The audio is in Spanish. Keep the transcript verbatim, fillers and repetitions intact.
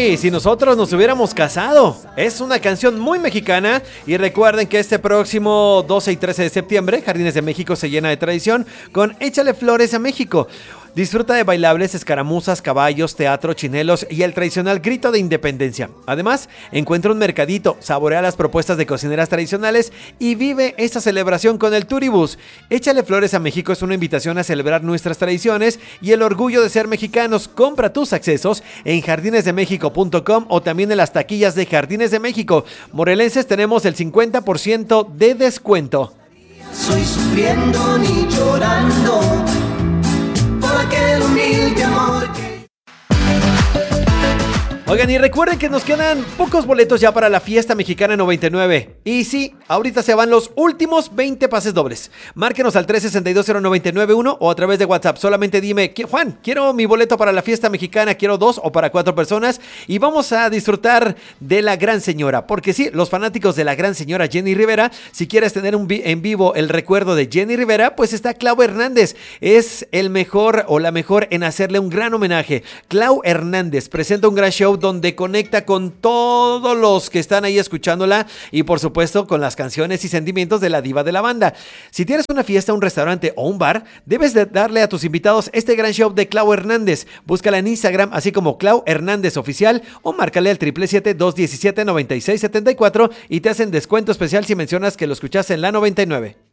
Sí, si nosotros nos hubiéramos casado. Es una canción muy mexicana y recuerden que este próximo doce y trece de septiembre, Jardines de México se llena de tradición con Échale Flores a México. Disfruta de bailables, escaramuzas, caballos, teatro, chinelos y el tradicional grito de independencia. Además, encuentra un mercadito, saborea las propuestas de cocineras tradicionales y vive esta celebración con el Turibus. Échale Flores a México es una invitación a celebrar nuestras tradiciones y el orgullo de ser mexicanos. Compra tus accesos en jardines de méxico punto com o también en las taquillas de Jardines de México. Morelenses, tenemos el cincuenta por ciento de descuento. Soy sufriendo ni llorando por aquel humilde amor que... Oigan, y recuerden que nos quedan pocos boletos ya para la fiesta mexicana noventa y nueve. Y sí, ahorita se van los últimos veinte pases dobles. Márquenos al tres seis dos cero nueve nueve uno o a través de WhatsApp. Solamente dime, Juan, quiero mi boleto para la fiesta mexicana, quiero dos o para cuatro personas. Y vamos a disfrutar de la gran señora. Porque sí, los fanáticos de la gran señora Jenny Rivera, si quieres tener un vi- en vivo el recuerdo de Jenny Rivera, pues está Clau Hernández. Es el mejor o la mejor en hacerle un gran homenaje. Clau Hernández presenta un gran show donde conecta con todos los que están ahí escuchándola y por supuesto con las canciones y sentimientos de la diva de la banda. Si tienes una fiesta, un restaurante o un bar, debes de darle a tus invitados este gran show de Clau Hernández. Búscala en Instagram así como Clau Hernández Oficial o márcale al siete siete siete, dos uno siete, nueve seis siete cuatro y te hacen descuento especial si mencionas que lo escuchaste en la noventa y nueve.